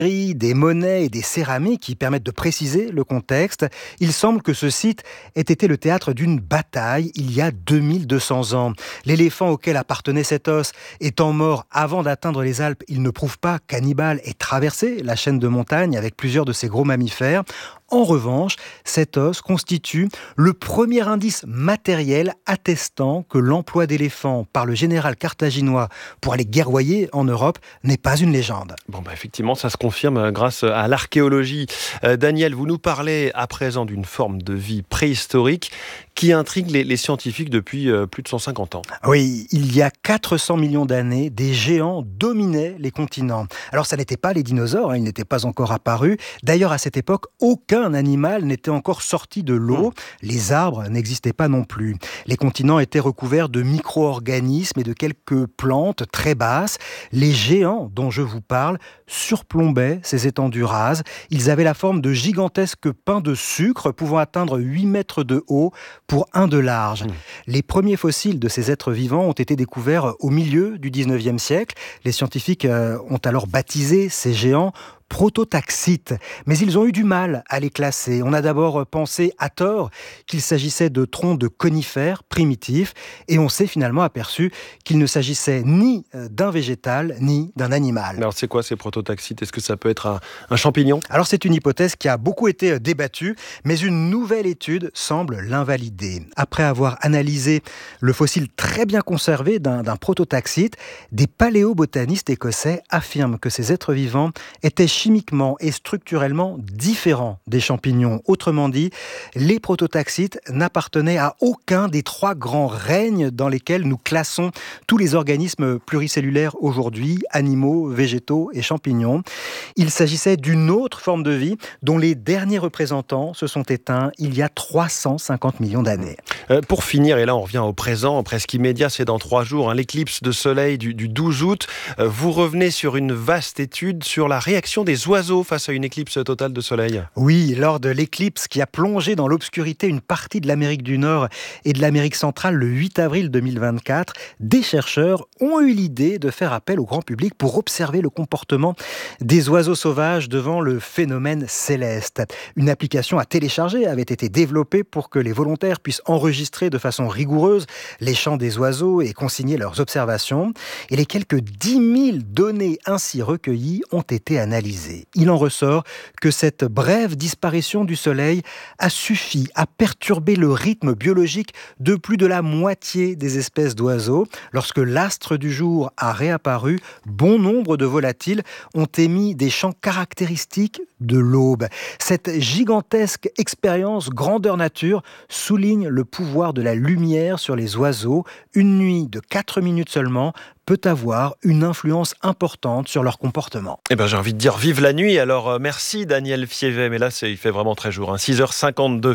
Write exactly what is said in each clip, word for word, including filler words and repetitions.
des monnaies et des céramiques qui permettent de préciser le contexte. Il semble que ce site ait été le théâtre d'une bataille il y a deux mille deux cents ans. L'éléphant auquel appartenait cet os étant mort avant d'atteindre les Alpes, il ne prouve pas qu'Hannibal ait traversé la chaîne de montagnes avec plusieurs de ses gros mammifères. En revanche, cet os constitue le premier indice matériel attestant que l'emploi d'éléphants par le général carthaginois pour aller guerroyer en Europe n'est pas une légende. Bon, bah effectivement, ça se confirme grâce à l'archéologie. Euh, Daniel, vous nous parlez à présent d'une forme de vie préhistorique qui intrigue les, les scientifiques depuis euh, plus de cent cinquante ans. Oui, il y a quatre cents millions d'années, des géants dominaient les continents. Alors, ça n'était pas les dinosaures, hein, ils n'étaient pas encore apparus. D'ailleurs, à cette époque, aucun animal n'était encore sorti de l'eau. Mmh. Les arbres n'existaient pas non plus. Les continents étaient recouverts de micro-organismes et de quelques plantes très basses. Les géants dont je vous parle surplombaient ces étendues rases. Ils avaient la forme de gigantesques pains de sucre pouvant atteindre huit mètres de haut pour un de large. Mmh. Les premiers fossiles de ces êtres vivants ont été découverts au milieu du dix-neuvième siècle. Les scientifiques ont alors baptisé ces géants prototaxites, mais ils ont eu du mal à les classer. On a d'abord pensé à tort qu'il s'agissait de troncs de conifères primitifs et on s'est finalement aperçu qu'il ne s'agissait ni d'un végétal ni d'un animal. Alors c'est quoi ces prototaxites ? Est-ce que ça peut être un, un champignon ? Alors c'est une hypothèse qui a beaucoup été débattue, mais une nouvelle étude semble l'invalider. Après avoir analysé le fossile très bien conservé d'un, d'un prototaxite, des paléobotanistes écossais affirment que ces êtres vivants étaient chimiquement et structurellement différents des champignons. Autrement dit, les prototaxites n'appartenaient à aucun des trois grands règnes dans lesquels nous classons tous les organismes pluricellulaires aujourd'hui, animaux, végétaux et champignons. Il s'agissait d'une autre forme de vie dont les derniers représentants se sont éteints il y a trois cent cinquante millions d'années. Euh, pour finir, et là on revient au présent, presque immédiat, c'est dans trois jours, hein, l'éclipse de soleil du, du douze août. Euh, vous revenez sur une vaste étude sur la réaction des des oiseaux face à une éclipse totale de soleil. Oui, lors de l'éclipse qui a plongé dans l'obscurité une partie de l'Amérique du Nord et de l'Amérique centrale le huit avril deux mille vingt-quatre, des chercheurs ont eu l'idée de faire appel au grand public pour observer le comportement des oiseaux sauvages devant le phénomène céleste. Une application à télécharger avait été développée pour que les volontaires puissent enregistrer de façon rigoureuse les chants des oiseaux et consigner leurs observations. Et les quelques dix mille données ainsi recueillies ont été analysées. Il en ressort que cette brève disparition du soleil a suffi à perturber le rythme biologique de plus de la moitié des espèces d'oiseaux. Lorsque l'astre du jour a réapparu, bon nombre de volatiles ont émis des chants caractéristiques de l'aube. Cette gigantesque expérience grandeur nature souligne le pouvoir de la lumière sur les oiseaux. Une nuit de quatre minutes seulement peut avoir une influence importante sur leur comportement. Eh ben, j'ai envie de dire vive la nuit. Alors euh, merci Daniel Fievet, mais là c'est, il fait vraiment très jour, hein. six heures cinquante-deux.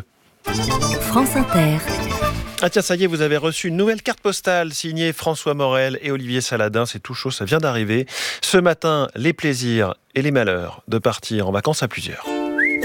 France Inter. Ah tiens, ça y est, vous avez reçu une nouvelle carte postale signée François Morel et Olivier Saladin. C'est tout chaud, ça vient d'arriver. Ce matin, les plaisirs et les malheurs de partir en vacances à plusieurs.